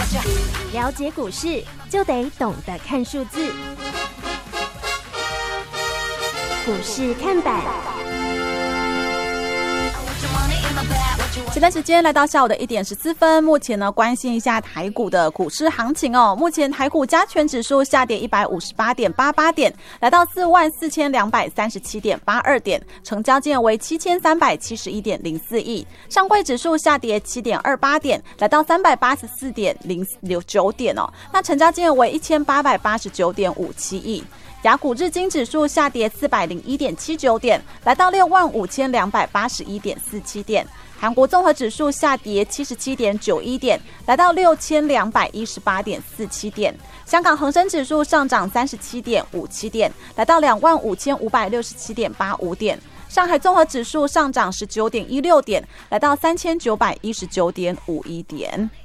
了解股市就得懂得看数字，股市看板。 现在时间来到下午的1点14分，目前呢关心一下台股的股市行情哦。目前台股加权指数下跌158.88点，来到44237.82点，成交金额为7371.04亿。上柜指数下跌7.28点，来到384.09点哦。那成交金额为1889.57亿。亚股日经指数下跌401.79点，来到65281.47点。韩国综合指数下跌77.91点，来到6218.47点。香港恒生指数上涨37.57点，来到25567.85点。上海综合指数上涨19.16点，来到3919.51点。